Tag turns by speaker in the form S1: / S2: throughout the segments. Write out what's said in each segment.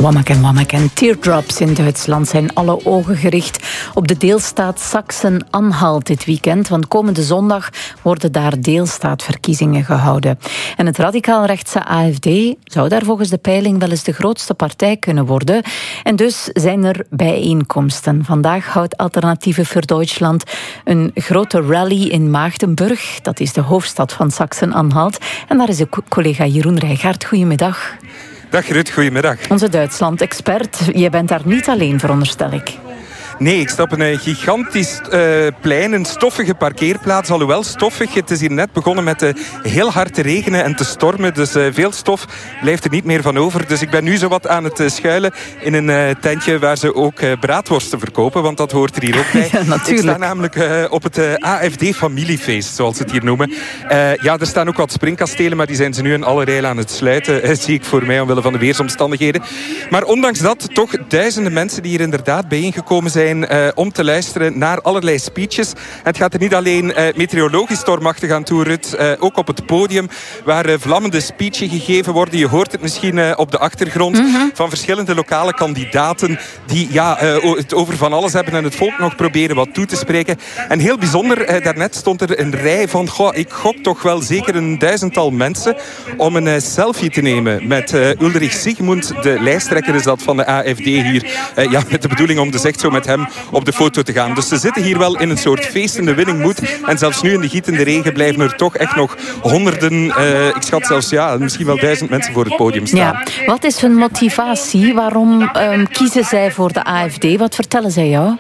S1: Wammek en Teardrops in Duitsland zijn alle ogen gericht op de deelstaat Sachsen-Anhalt dit weekend, want komende zondag worden daar deelstaatverkiezingen gehouden. En het radicaal-rechtse AfD zou daar volgens de peiling wel eens de grootste partij kunnen worden. En dus zijn er bijeenkomsten. Vandaag houdt Alternatieven für Deutschland een grote rally in Maagdenburg. Dat is de hoofdstad van Sachsen-Anhalt. En daar is de collega Jeroen Rijgaard. Goedemiddag.
S2: Dag Ruud, goedemiddag.
S1: Onze Duitsland-expert. Je bent daar niet alleen, veronderstel ik.
S2: Nee, ik sta op een gigantisch plein, een stoffige parkeerplaats. Alhoewel stoffig, het is hier net begonnen met heel hard te regenen en te stormen. Dus veel stof blijft er niet meer van over. Dus ik ben nu zowat aan het schuilen in een tentje waar ze ook braadworsten verkopen. Want dat hoort er hier ook bij.
S1: Ja, natuurlijk.
S2: Ik sta namelijk op het AfD-familiefeest, zoals ze het hier noemen. Ja, er staan ook wat springkastelen, maar die zijn ze nu in alle rijlen aan het sluiten. Zie ik voor mij, omwille van de weersomstandigheden. Maar ondanks dat, toch duizenden mensen die hier inderdaad bijeengekomen zijn om te luisteren naar allerlei speeches. En het gaat er niet alleen meteorologisch stormachtig aan toe, Ruud. Ook op het podium waar vlammende speeches gegeven worden. Je hoort het misschien op de achtergrond van verschillende lokale kandidaten die het over van alles hebben en het volk nog proberen wat toe te spreken. En heel bijzonder, daarnet stond er een rij van, ik gok toch wel zeker een 1000-tal mensen om een selfie te nemen met Ulrich Siegmund, de lijsttrekker is dat van de AfD hier. Met de bedoeling om dus echt zo met hem op de foto te gaan. Dus ze zitten hier wel in een soort feestende winningmoed. En zelfs nu in de gietende regen blijven er toch echt nog honderden, ik schat zelfs misschien wel 1000 mensen voor het podium staan.
S1: Ja. Wat is hun motivatie? Waarom kiezen zij voor de AfD? Wat vertellen zij jou?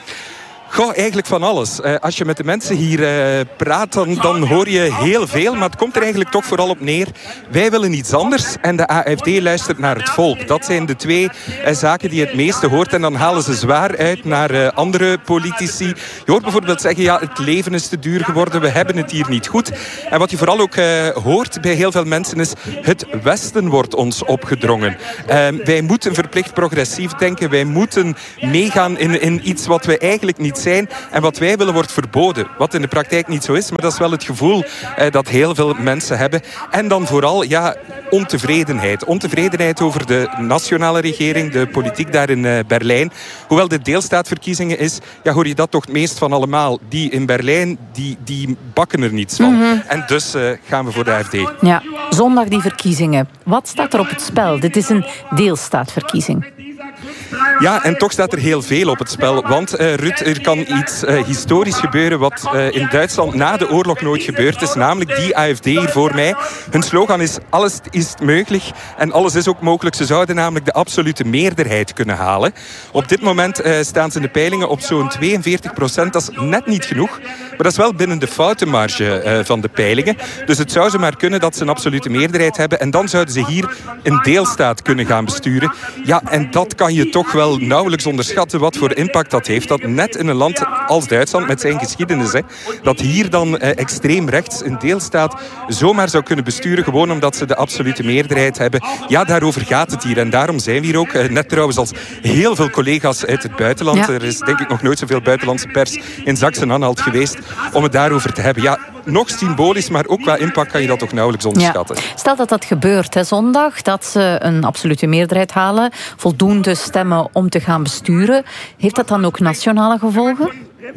S2: Eigenlijk van alles. Als je met de mensen hier praat, dan hoor je heel veel. Maar het komt er eigenlijk toch vooral op neer. Wij willen iets anders en de AfD luistert naar het volk. Dat zijn de twee zaken die je het meeste hoort. En dan halen ze zwaar uit naar andere politici. Je hoort bijvoorbeeld zeggen, het leven is te duur geworden. We hebben het hier niet goed. En wat je vooral ook hoort bij heel veel mensen is, het Westen wordt ons opgedrongen. Wij moeten verplicht progressief denken. Wij moeten meegaan in iets wat we eigenlijk niet zijn. En wat wij willen wordt verboden. Wat in de praktijk niet zo is, maar dat is wel het gevoel dat heel veel mensen hebben. En dan vooral ontevredenheid. Ontevredenheid over de nationale regering, de politiek daar in Berlijn. Hoewel de deelstaatverkiezingen is, hoor je dat toch het meest van allemaal. Die in Berlijn, die bakken er niets van. En dus gaan we voor de AfD.
S1: Ja, zondag die verkiezingen. Wat staat er op het spel? Dit is een deelstaatverkiezing.
S2: Ja, en toch staat er heel veel op het spel. Want Ruud, er kan iets historisch gebeuren wat in Duitsland na de oorlog nooit gebeurd is. Namelijk die AfD hier voor mij. Hun slogan is, alles is mogelijk en alles is ook mogelijk. Ze zouden namelijk de absolute meerderheid kunnen halen. Op dit moment staan ze in de peilingen op zo'n 42%. Dat is net niet genoeg. Maar dat is wel binnen de foutenmarge van de peilingen. Dus het zou zomaar kunnen dat ze een absolute meerderheid hebben. En dan zouden ze hier een deelstaat kunnen gaan besturen. Ja, en dat kan je toch wel nauwelijks onderschatten wat voor impact dat heeft. Dat net in een land als Duitsland met zijn geschiedenis, dat hier dan extreem rechts een deelstaat zomaar zou kunnen besturen, gewoon omdat ze de absolute meerderheid hebben. Ja, daarover gaat het hier. En daarom zijn we hier ook. Net trouwens als heel veel collega's uit het buitenland. Ja. Er is denk ik nog nooit zoveel buitenlandse pers in Sachsen-Anhalt geweest om het daarover te hebben. Ja, nog symbolisch, maar ook qua impact kan je dat toch nauwelijks onderschatten.
S1: Ja. Stel dat dat gebeurt zondag, dat ze een absolute meerderheid halen, voldoende stemmen om te gaan besturen. Heeft dat dan ook nationale gevolgen?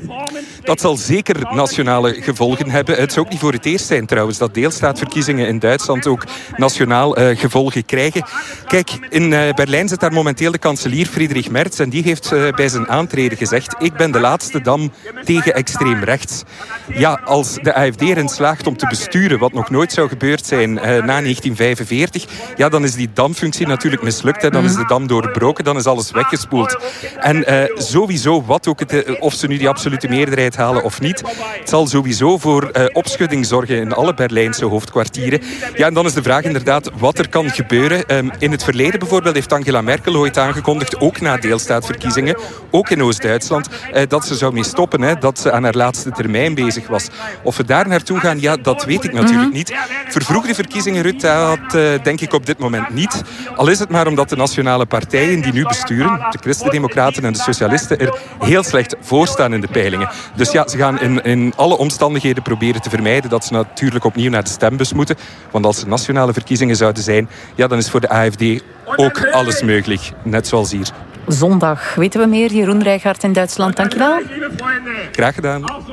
S2: Dat zal zeker nationale gevolgen hebben. Het zou ook niet voor het eerst zijn trouwens dat deelstaatverkiezingen in Duitsland ook nationaal gevolgen krijgen. Kijk, in Berlijn zit daar momenteel de kanselier Friedrich Merz en die heeft bij zijn aantreden gezegd, ik ben de laatste dam tegen extreem rechts. Ja, als de AfD erin slaagt om te besturen, wat nog nooit zou gebeurd zijn na 1945, dan is die damfunctie natuurlijk mislukt. Dan is de dam doorbroken, dan is alles weggespoeld. En sowieso, wat ook of ze nu die absolute meerderheid halen of niet, het zal sowieso voor opschudding zorgen in alle Berlijnse hoofdkwartieren. Ja, en dan is de vraag inderdaad wat er kan gebeuren. In het verleden bijvoorbeeld heeft Angela Merkel ooit aangekondigd, ook na deelstaatverkiezingen, ook in Oost-Duitsland, dat ze zou mee stoppen, dat ze aan haar laatste termijn bezig was. Of we daar naartoe gaan, dat weet ik natuurlijk niet. Vervroegde verkiezingen, Ruud, dat denk ik op dit moment niet. Al is het maar omdat de nationale partijen die nu besturen, de Christen-Democraten en de Socialisten, er heel slecht voor staan in de peilingen. Dus ja, ze gaan in alle omstandigheden proberen te vermijden dat ze natuurlijk opnieuw naar de stembus moeten. Want als er nationale verkiezingen zouden zijn, ja, dan is voor de AfD ook alles mogelijk. Net zoals hier.
S1: Zondag weten we meer. Jeroen Rijgaard in Duitsland, dankjewel.
S2: Graag gedaan.